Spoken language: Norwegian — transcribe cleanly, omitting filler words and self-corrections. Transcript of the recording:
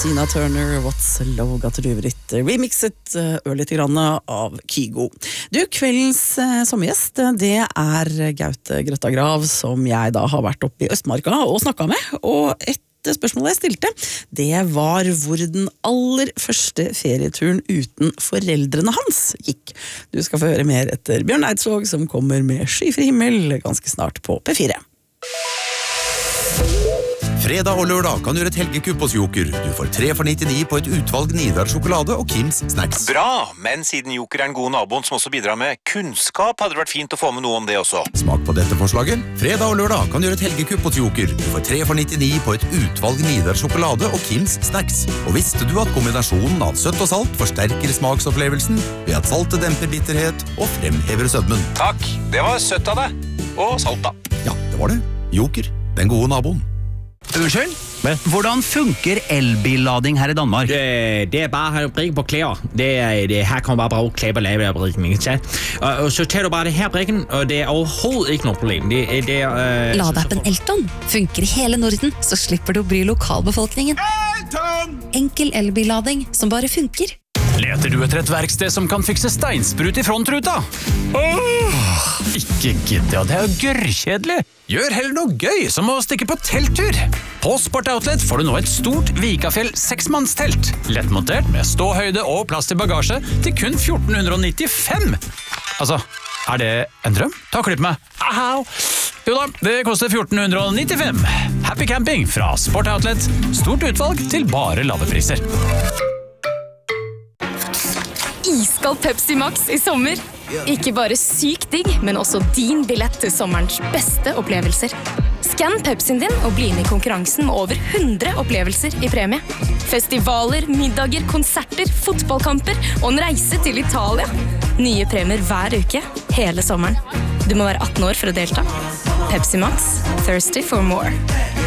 Tina Turner, What's Love Got to Do With It, remixet ørlite grann av Kygo. Du, kveldens sommergjest, det Gaute Grøtta Grav, som jeg da har vært oppe i Østmarka og snakket med, og et spørsmålet jeg stilte, det var hvor den aller første ferieturen uten foreldrene hans gikk. Du skal få høre mer etter Bjørn Eidsvåg, som kommer med Skyfri himmel ganske snart på P4. Fredag og lørdag kan du gjøre et helgekupp hos Joker. Du får 3 for 99 på et utvalg Nidar sjokolade og Kims snacks. Bra, men siden Joker en god naboen som også bidrar med kunnskap, hadde det vært fint å få med noe om det også. Smak på dette forslaget. Fredag og lørdag kan du gjøre et helgekupp hos Joker. Du får 3 for 99 på et utvalg Nidar sjokolade og Kims snacks. Og visste du at kombinasjonen av søtt og salt forsterker smaksopplevelsen ved at saltet demper bitterhet og fremhever sødmen? Takk, det var søtt av deg. Og salt da. Ja, det var det. Joker, den gode naboen. Unnskyld? Hvordan funker elbillading her i Danmark? Det bare at brikke på klær. Her kan man bare bruge klær på lavebrikken, ikke sant? Og så tager du bare det her brikken, og det overhovedet ikke noe problem. Ladappen Elton funker i hele Norden, så slipper du å bry lokalbefolkningen. Enkel elbillading som bare funker. Leter du etter et verksted som kan fikse steinsprut i frontruta? Ikke gidd, det jo gørrkjedelig. Gjør heller noe gøy, som å stikke på telttur. På Sport Outlet får du nå et stort Vikafjell 6-mannstelt. Lettmontert med ståhøyde og plass til bagasje til kun 1495. Altså, det en drøm? Ta og klipp meg. Ahau! Jo da, det koster 1495. Happy camping fra Sport Outlet. Stort utvalg til bare lavepriser. Iskald Pepsi Max i sommer. Ikke bare sykt digg, men også din billett til sommerens beste opplevelser. Skann Pepsien din og bli med i konkurransen med over 100 opplevelser i premie. Festivaler, middager, konserter, fotballkamper og en reise til Italia. Nye premier hver uke, hele sommeren. Du må være 18 år for å delta. Pepsi Max, thirsty for more.